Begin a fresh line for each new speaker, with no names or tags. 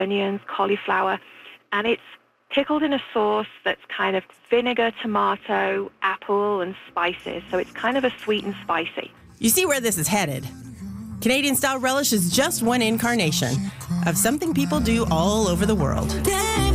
onions, cauliflower, and it's pickled in a sauce that's kind of vinegar, tomato, apple, and spices. So it's kind of a sweet and spicy.
You see where this is headed. Canadian-style relish is just one incarnation of something people do all over the world.